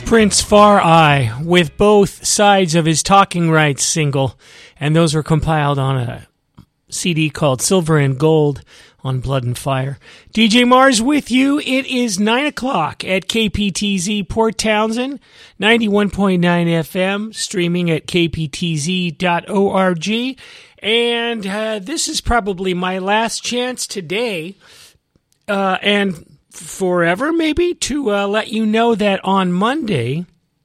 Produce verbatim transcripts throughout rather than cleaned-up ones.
Prince Far Eye with both sides of his Talking Rights single, and those were compiled on a C D called Silver and Gold on Blood and Fire. D J Mars with you. It is nine o'clock at K P T Z Port Townsend, ninety-one point nine F M, streaming at k p t z dot org. And uh, this is probably my last chance today, uh, and forever maybe, to uh, let you know that on Monday,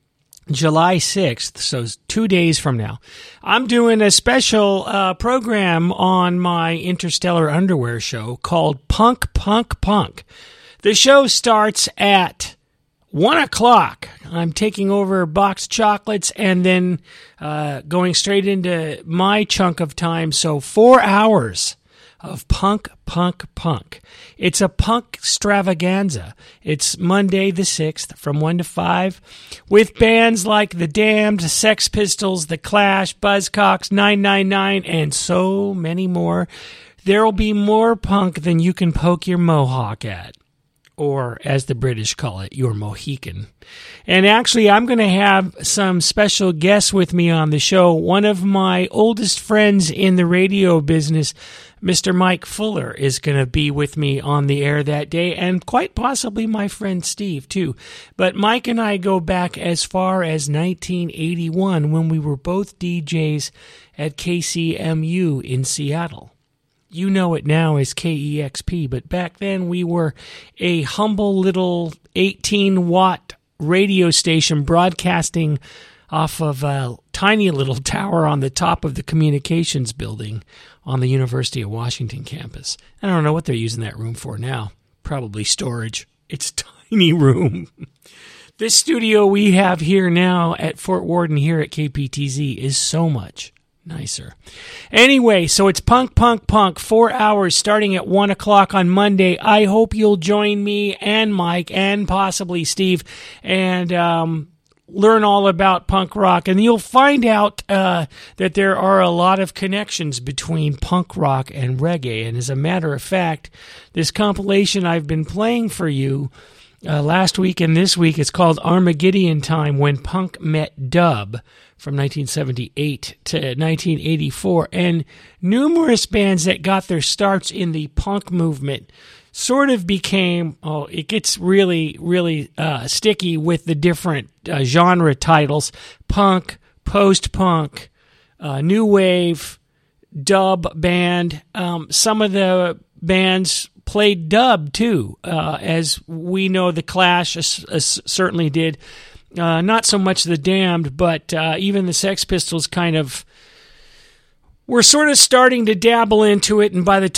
July sixth, so two days from now, I'm doing a special uh, program on my Interstellar Underwear show called Punk, Punk, Punk. The show starts at one o'clock. I'm taking over boxed chocolates and then uh, going straight into my chunk of time, so four hours of punk, punk, punk. It's a punk extravaganza. It's Monday the sixth from one to five with bands like The Damned, Sex Pistols, The Clash, Buzzcocks, nine nine nine, and so many more. There will be more punk than you can poke your mohawk at, or as the British call it, your Mohican. And actually, I'm going to have some special guests with me on the show. One of my oldest friends in the radio business, Mister Mike Fuller, is going to be with me on the air that day, and quite possibly my friend Steve, too. But Mike and I go back as far as nineteen eighty-one, when we were both D Js at K C M U in Seattle. You know it now as K E X P, but back then we were a humble little eighteen watt radio station broadcasting off of a tiny little tower on the top of the communications building on the University of Washington campus. I don't know what they're using that room for now. Probably storage. It's a tiny room. This studio we have here now at Fort Worden here at K P T Z is so much nicer. Anyway, so it's Punk, Punk, Punk, four hours starting at one o'clock on Monday. I hope you'll join me and Mike and possibly Steve and um, learn all about punk rock. And you'll find out uh, that there are a lot of connections between punk rock and reggae. And as a matter of fact, this compilation I've been playing for you uh, last week and this week is called Armageddon Time, When Punk Met Dub, from nineteen seventy-eight to nineteen eighty-four, and numerous bands that got their starts in the punk movement sort of became, oh, it gets really, really uh, sticky with the different uh, genre titles: punk, post-punk, uh, new wave, dub band. Um, some of the bands played dub, too, uh, as we know The Clash uh, uh, certainly did. Uh, not so much The Damned, but uh, even the Sex Pistols kind of were sort of starting to dabble into it, and by the